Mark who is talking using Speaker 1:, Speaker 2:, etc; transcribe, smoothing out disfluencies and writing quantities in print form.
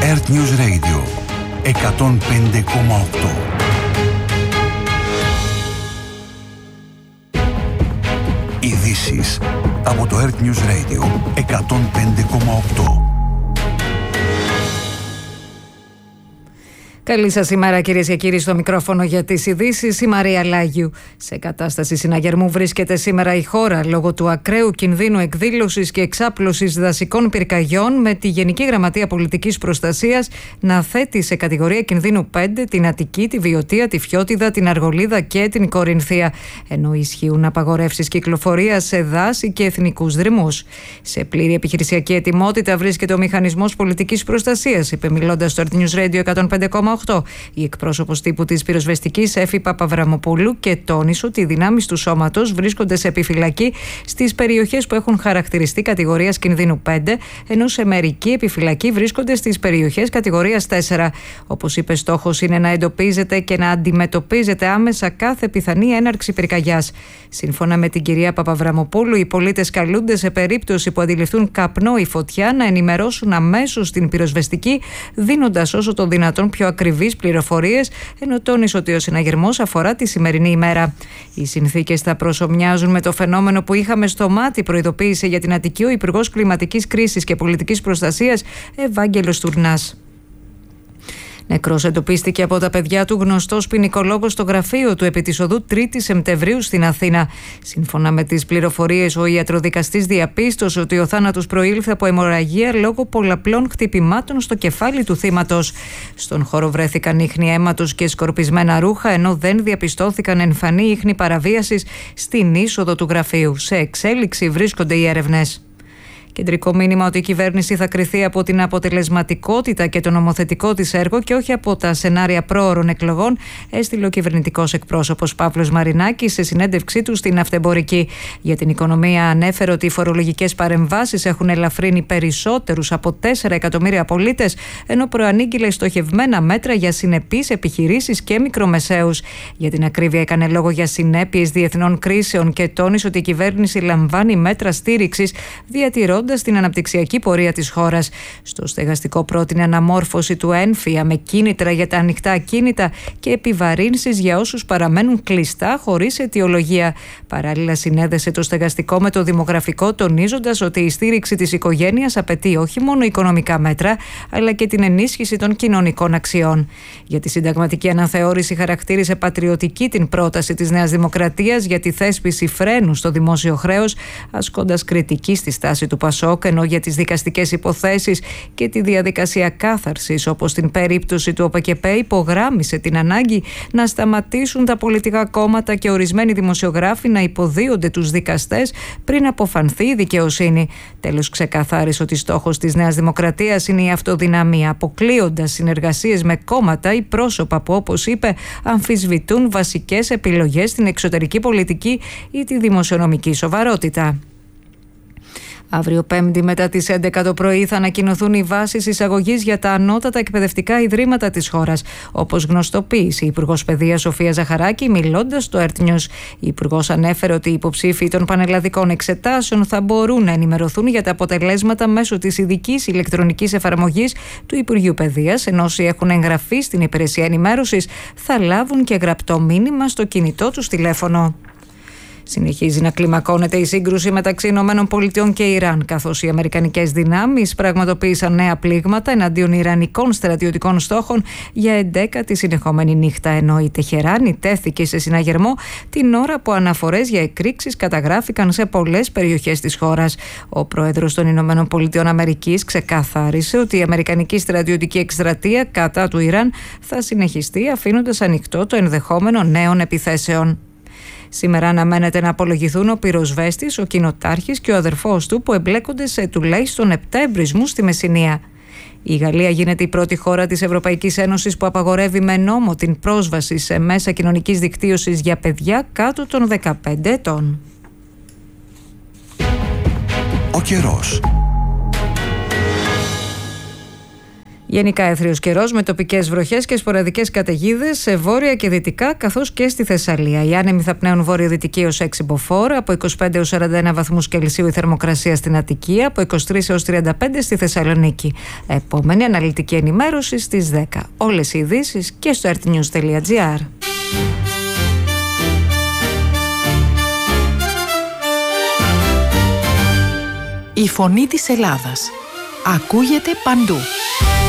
Speaker 1: Earth News Radio 105,8. Ειδήσεις από το Earth News Radio 105,8.
Speaker 2: Καλή σας ημέρα, κυρίες και κύριοι, στο μικρόφωνο για τις ειδήσεις η Μαρία Λάγιου. Σε κατάσταση συναγερμού βρίσκεται σήμερα η χώρα λόγω του ακραίου κινδύνου εκδήλωσης και εξάπλωσης δασικών πυρκαγιών, με τη Γενική Γραμματεία Πολιτικής Προστασίας να θέτει σε κατηγορία κινδύνου 5 την Αττική, τη Βιωτία, τη Φιώτιδα, την Αργολίδα και την Κορινθία, ενώ ισχύουν απαγορεύσεις κυκλοφορίας σε δάση και εθνικούς δρυμούς. Σε πλήρη επιχειρησιακή ετοιμότητα βρίσκεται ο Μηχανισμός Πολιτικής Προστασίας, είπε μιλώντας στο Earth News Radio 105,8 η εκπρόσωπος τύπου της πυροσβεστικής Έφη Παπαβραμοπούλου, και τόνισε ότι οι δυνάμεις του σώματος βρίσκονται σε επιφυλακή στις περιοχές που έχουν χαρακτηριστεί κατηγορίας κινδύνου 5, ενώ σε μερική επιφυλακή βρίσκονται στις περιοχές κατηγορίας 4. Όπως είπε, στόχος είναι να εντοπίζεται και να αντιμετωπίζεται άμεσα κάθε πιθανή έναρξη πυρκαγιάς. Σύμφωνα με την κυρία Παπαβραμοπούλου, οι πολίτες καλούνται σε περίπτωση που αντιληφθούν καπνό ή φωτιά να ενημερώσουν αμέσως την πυροσβεστική, δίνοντας όσο το δυνατόν πιο ακριβείς πληροφορίες, ενώ τόνισε ότι ο συναγερμός αφορά τη σημερινή ημέρα. Οι συνθήκες θα προσομοιάζουν με το φαινόμενο που είχαμε στο Μάτι, προειδοποίησε για την Αττική ο Υπουργός Κλιματικής Κρίσης και Πολιτικής Προστασίας Ευάγγελος Τουρνάς. Νεκρός εντοπίστηκε από τα παιδιά του γνωστός ποινικολόγος στο γραφείο του επί της οδού 3η Σεπτεμβρίου στην Αθήνα. Σύμφωνα με τις πληροφορίες, ο ιατροδικαστής διαπίστωσε ότι ο θάνατος προήλθε από αιμορραγία λόγω πολλαπλών χτυπημάτων στο κεφάλι του θύματος. Στον χώρο βρέθηκαν ίχνη αίματος και σκορπισμένα ρούχα, ενώ δεν διαπιστώθηκαν εμφανή ίχνη παραβίασης στην είσοδο του γραφείου. Σε εξέλιξη βρίσκονται οι έρευνες. Κεντρικό μήνυμα ότι η κυβέρνηση θα κριθεί από την αποτελεσματικότητα και το νομοθετικό της έργο και όχι από τα σενάρια πρόωρων εκλογών, έστειλε ο κυβερνητικός εκπρόσωπος Παύλος Μαρινάκης σε συνέντευξή του στην Αυτεμπορική. Για την οικονομία ανέφερε ότι οι φορολογικές παρεμβάσεις έχουν ελαφρύνει περισσότερους από 4 εκατομμύρια πολίτες, ενώ προανήγγειλε στοχευμένα μέτρα για συνεπείς επιχειρήσεις και μικρομεσαίους. Για την ακρίβεια, έκανε λόγο για συνέπειες διεθνών κρίσεων και τόνισε ότι η κυβέρνηση λαμβάνει μέτρα στήριξης, διατηρώντας την αναπτυξιακή πορεία της χώρας. Στο στεγαστικό πρότεινε αναμόρφωση του έμφυα με κίνητρα για τα ανοιχτά ακίνητα και επιβαρύνσεις για όσους παραμένουν κλειστά χωρίς αιτιολογία. Παράλληλα, συνέδεσε το στεγαστικό με το δημογραφικό, τονίζοντας ότι η στήριξη της οικογένειας απαιτεί όχι μόνο οικονομικά μέτρα, αλλά και την ενίσχυση των κοινωνικών αξιών. Για τη συνταγματική αναθεώρηση, χαρακτήρισε πατριωτική την πρόταση της Νέας Δημοκρατίας για τη θέσπιση φρένου στο δημόσιο χρέος, ασκώντας κριτική στη στάση του Πασόκ, ενώ για τις δικαστικές υποθέσεις και τη διαδικασία κάθαρσης, όπως στην περίπτωση του ΟΠΕΚΕΠΕ, υπογράμμισε την ανάγκη να σταματήσουν τα πολιτικά κόμματα και ορισμένοι δημοσιογράφοι να υποδίονται τους δικαστές πριν αποφανθεί η δικαιοσύνη. Τέλος, ξεκαθάρισε ότι στόχος της Νέας Δημοκρατίας είναι η αυτοδυναμία, αποκλείοντας συνεργασίες με κόμματα ή πρόσωπα που, όπως είπε, αμφισβητούν βασικές επιλογές στην εξωτερική πολιτική ή τη δημοσιονομική σοβαρότητα. Αύριο Πέμπτη μετά τις 11 το πρωί θα ανακοινωθούν οι βάσεις εισαγωγής για τα ανώτατα εκπαιδευτικά ιδρύματα της χώρας, όπως γνωστοποίησε η Υπουργός Παιδείας Σοφία Ζαχαράκη μιλώντας στο Earth News. Η Υπουργός ανέφερε ότι οι υποψήφοι των πανελλαδικών εξετάσεων θα μπορούν να ενημερωθούν για τα αποτελέσματα μέσω της ειδικής ηλεκτρονικής εφαρμογής του Υπουργείου Παιδείας, ενώ όσοι έχουν εγγραφεί στην υπηρεσία ενημέρωσης θα λάβουν και γραπτό μήνυμα στο κινητό τους τηλέφωνο. Συνεχίζει να κλιμακώνεται η σύγκρουση μεταξύ ΗΠΑ και Ιράν, καθώς οι αμερικανικές δυνάμεις πραγματοποίησαν νέα πλήγματα εναντίον ιρανικών στρατιωτικών στόχων για 11η συνεχόμενη νύχτα, ενώ η Τεχεράνη τέθηκε σε συναγερμό την ώρα που αναφορές για εκρήξεις καταγράφηκαν σε πολλές περιοχές της χώρας. Ο πρόεδρος των ΗΠΑ ξεκαθάρισε ότι η αμερικανική στρατιωτική εκστρατεία κατά του Ιράν θα συνεχιστεί, αφήνοντας ανοιχτό το ενδεχόμενο νέων επιθέσεων. Σήμερα αναμένεται να απολογηθούν ο πυροσβέστης, ο κοινοτάρχης και ο αδερφός του που εμπλέκονται σε τουλάχιστον 7 εμπρισμούς στη Μεσσηνία. Η Γαλλία γίνεται η πρώτη χώρα της Ευρωπαϊκής Ένωσης που απαγορεύει με νόμο την πρόσβαση σε μέσα κοινωνικής δικτύωσης για παιδιά κάτω των 15 ετών.
Speaker 1: Ο καιρός.
Speaker 2: Γενικά έθριος καιρός με τοπικές βροχές και σποραδικές καταιγίδες σε βόρεια και δυτικά, καθώς και στη Θεσσαλία. Οι άνεμοι θα πνέουν βορειοδυτική έως 6 μποφόρ, από 25 έως 41 βαθμούς Κελσίου η θερμοκρασία στην Αττική, από 23 έως 35 στη Θεσσαλονίκη. Επόμενη αναλυτική ενημέρωση στις 10. Όλες οι ειδήσεις και στο earthnews.gr.
Speaker 3: Η φωνή της Ελλάδας ακούγεται παντού.